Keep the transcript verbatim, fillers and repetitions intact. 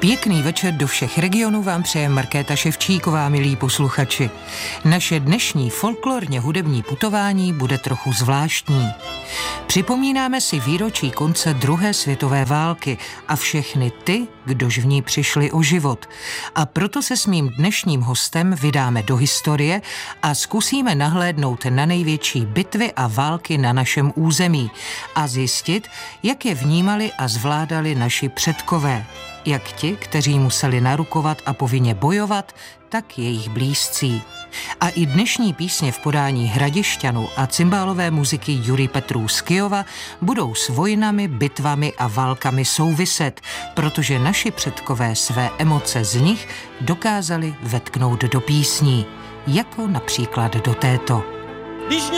Pěkný večer do všech regionů vám přeje Markéta Ševčíková, milí posluchači. Naše dnešní folklorně hudební putování bude trochu zvláštní. Připomínáme si výročí konce druhé světové války a všechny ty, kdož v ní přišli o život. A proto se s mým dnešním hostem vydáme do historie a zkusíme nahlédnout na největší bitvy a války na našem území a zjistit, jak je vnímali a zvládali naši předkové. Jak ti, kteří museli narukovat a povinně bojovat, tak jejich blízcí. A i dnešní písně v podání Hradišťanů a cymbálové muziky Jury Petrů z Kyjova budou s vojnami, bitvami a válkami souviset, protože naši předkové své emoce z nich dokázali vetknout do písní, jako například do této.